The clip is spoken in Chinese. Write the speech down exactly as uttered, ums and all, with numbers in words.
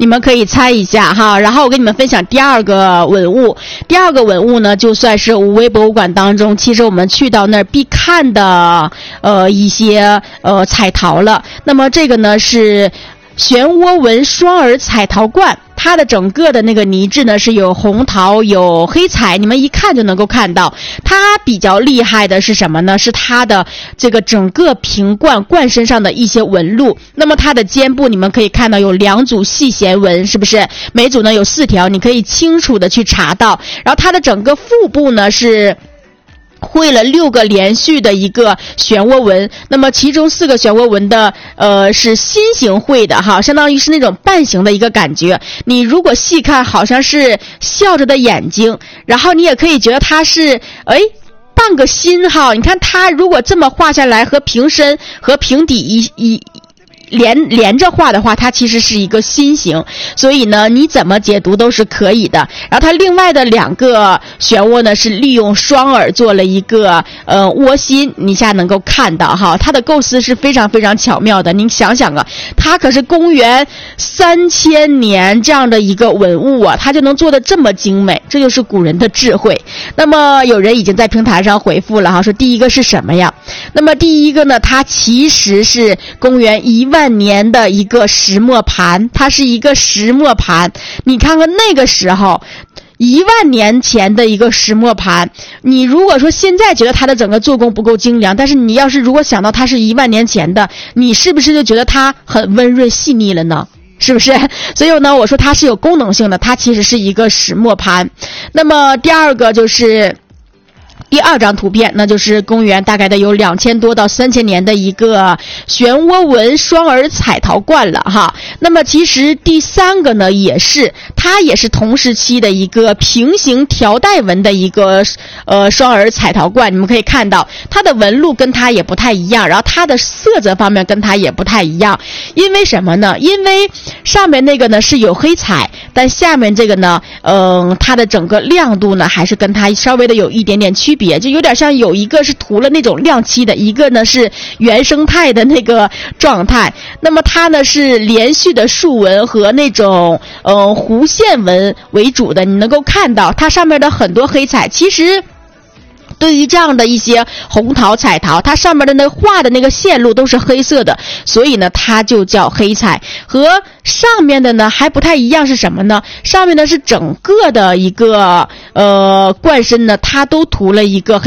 你们可以猜一下哈。然后我给你们分享第二个文物，第二个文物呢，就算是武威博物馆当中，其实我们去到那儿必看的呃一些呃彩陶了。那么这个呢是漩涡纹双耳彩陶罐，它的整个的那个泥质呢是有红陶有黑彩，你们一看就能够看到。它比较厉害的是什么呢？是它的这个整个瓶罐罐身上的一些纹路。那么它的肩部你们可以看到有两组细弦纹，是不是？每组呢有四条，你可以清楚的去查到。然后它的整个腹部呢是绘了六个连续的一个漩涡纹，那么其中四个漩涡纹的呃是心形绘的哈，相当于是那种半形的一个感觉。你如果细看，好像是笑着的眼睛，然后你也可以觉得它是哎半个心哈。你看它如果这么画下来，和瓶身和瓶底一一。连连着画的话，它其实是一个心形，所以呢你怎么解读都是可以的。然后它另外的两个漩涡呢是利用双耳做了一个呃窝心，你下能够看到哈，它的构思是非常非常巧妙的。您想想啊，它可是公元三千年这样的一个文物啊，它就能做得这么精美，这就是古人的智慧。那么有人已经在平台上回复了哈，说第一个是什么呀？那么第一个呢，它其实是公元一万年的一个石磨盘，它是一个石磨盘。你看看那个时候一万年前的一个石磨盘，你如果说现在觉得它的整个做工不够精良，但是你要是如果想到它是一万年前的，你是不是就觉得它很温润细腻了呢？是不是？所以呢我说它是有功能性的，它其实是一个石磨盘。那么第二个就是第二张图片，那就是公元大概的有两千多到三千年的一个漩涡纹双耳彩陶罐了哈。那么其实第三个呢，也是它也是同时期的一个平行条带纹的一个呃双耳彩陶罐。你们可以看到它的纹路跟它也不太一样，然后它的色泽方面跟它也不太一样。因为什么呢？因为上面那个呢是有黑彩，但下面这个呢嗯、呃，它的整个亮度呢还是跟它稍微的有一点点区别，就有点像有一个是涂了那种亮漆的，一个呢是原生态的那个状态。那么它呢是连续的竖纹和那种呃弧线纹为主的，你能够看到它上面的很多黑彩。其实对于这样的一些红陶彩陶，它上面的那画的那个线路都是黑色的，所以呢它就叫黑彩。和上面的呢还不太一样，是什么呢？上面呢是整个的一个呃罐身呢，它都涂了一个